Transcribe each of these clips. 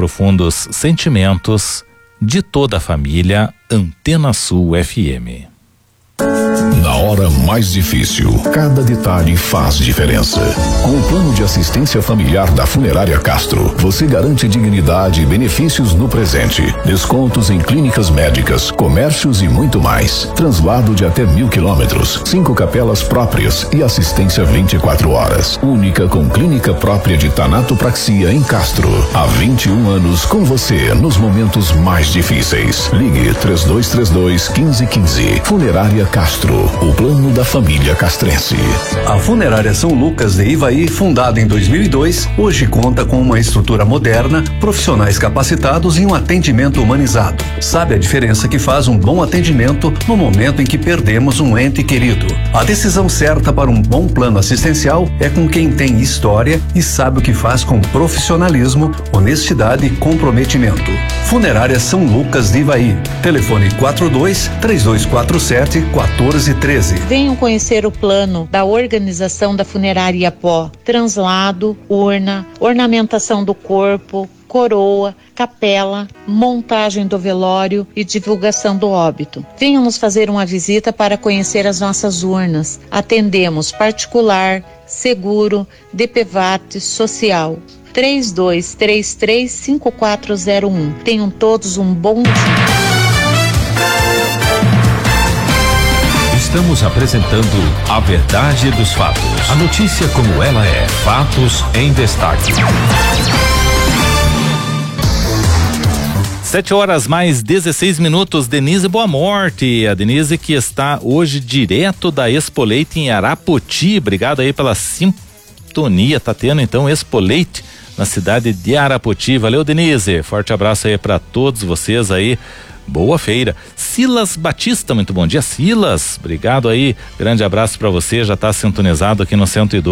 profundos sentimentos de toda a família Antena Sul FM. Na hora mais difícil, cada detalhe faz diferença. Com o plano de assistência familiar da Funerária Castro, você garante dignidade e benefícios no presente, descontos em clínicas médicas, comércios e muito mais. Translado de até 1.000 quilômetros, 5 capelas próprias e assistência 24 horas. Única com clínica própria de tanatopraxia em Castro. Há 21 anos com você nos momentos mais difíceis. Ligue 3232-1515. Funerária Castro, o plano da família castrense. A Funerária São Lucas de Ivaí, fundada em 2002, hoje conta com uma estrutura moderna, profissionais capacitados e um atendimento humanizado. Sabe a diferença que faz um bom atendimento no momento em que perdemos um ente querido? A decisão certa para um bom plano assistencial é com quem tem história e sabe o que faz com profissionalismo, honestidade e comprometimento. Funerária São Lucas de Ivaí. Telefone 42-3247-1413. Venham conhecer o plano da organização da Funerária Iapó. Translado, urna, ornamentação do corpo, coroa, capela, montagem do velório e divulgação do óbito. Venham nos fazer uma visita para conhecer as nossas urnas. Atendemos particular, seguro, DPVAT, social. 3233-5401. Tenham todos um bom dia. Estamos apresentando A Verdade dos Fatos. A notícia como ela é. Fatos em destaque. 7h mais 16. Denise Boa Morte. A Denise que está hoje direto da Expo Leite em Arapoti. Obrigado aí pela sintonia. Tá tendo então Expo Leite na cidade de Arapoti. Valeu, Denise. Forte abraço aí para todos vocês aí. Boa feira. Silas Batista, muito bom dia, Silas. Obrigado aí, grande abraço para você, já tá sintonizado aqui no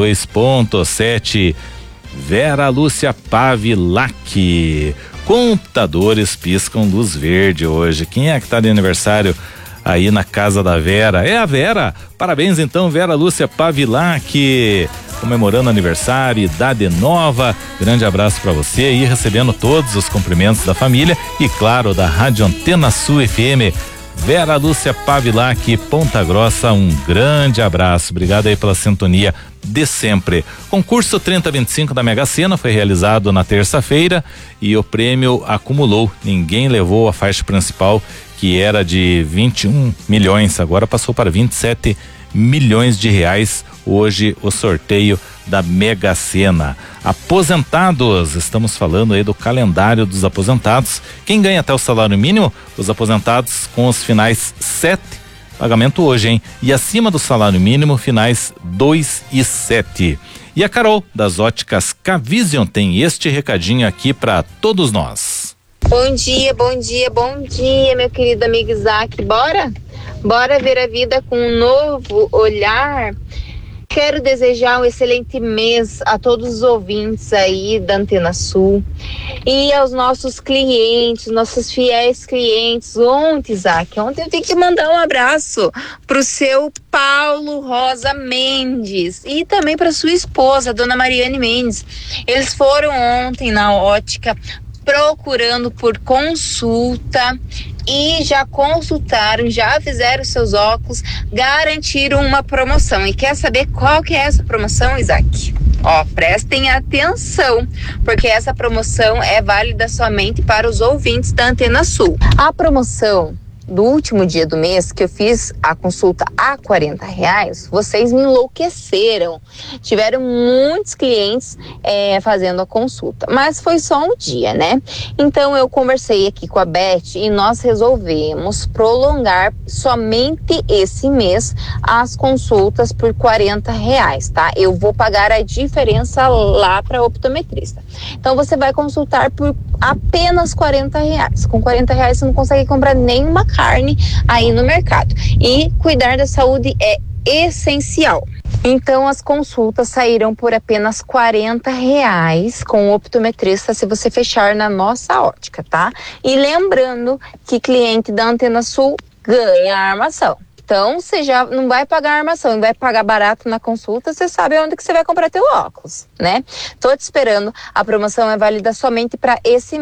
102.7. Vera Lúcia Pavilac. Computadores piscam luz verde hoje. Quem é que tá de aniversário aí na casa da Vera? É a Vera. Parabéns então, Vera Lúcia Pavilac. Comemorando aniversário, idade nova. Grande abraço para você aí, recebendo todos os cumprimentos da família e claro, da Rádio Antena Sul FM. Vera Lúcia Pavilac, Ponta Grossa, um grande abraço. Obrigado aí pela sintonia de sempre. Concurso 3025 da Mega Sena foi realizado na terça-feira e o prêmio acumulou. Ninguém levou a faixa principal, que era de 21 milhões, agora passou para 27 milhões de reais. Hoje o sorteio da Mega Sena. Aposentados, estamos falando aí do calendário dos aposentados. Quem ganha até o salário mínimo? Os aposentados com os finais 7, pagamento hoje, hein? E acima do salário mínimo, finais 2 e 7. E a Carol, das óticas K-Vision, tem este recadinho aqui para todos nós. Bom dia, meu querido amigo Isaac. Bora ver a vida com um novo olhar. Quero desejar um excelente mês a todos os ouvintes aí da Antena Sul e aos nossos clientes, nossos fiéis clientes. Ontem eu tenho que mandar um abraço pro seu Paulo Rosa Mendes e também para sua esposa, dona Mariane Mendes. Eles foram ontem na ótica procurando por consulta e já consultaram, já fizeram seus óculos, garantiram uma promoção. E quer saber qual que é essa promoção, Isaac? Prestem atenção, porque essa promoção é válida somente para os ouvintes da Antena Sul. A promoção do último dia do mês, que eu fiz a consulta a R$40, vocês me enlouqueceram. Tiveram muitos clientes fazendo a consulta, mas foi só um dia, né? Então eu conversei aqui com a Beth e nós resolvemos prolongar somente esse mês as consultas por R$40, tá? Eu vou pagar a diferença lá para optometrista. Então você vai consultar por apenas R$40. Com R$40 você não consegue comprar nenhuma carne aí no mercado. E cuidar da saúde é essencial. Então as consultas sairão por apenas R$40 com o optometrista se você fechar na nossa ótica, tá? E lembrando que cliente da Antena Sul ganha a armação. Então, você já não vai pagar a armação e vai pagar barato na consulta, você sabe onde que você vai comprar teu óculos, né? Tô te esperando. A promoção é válida somente para esse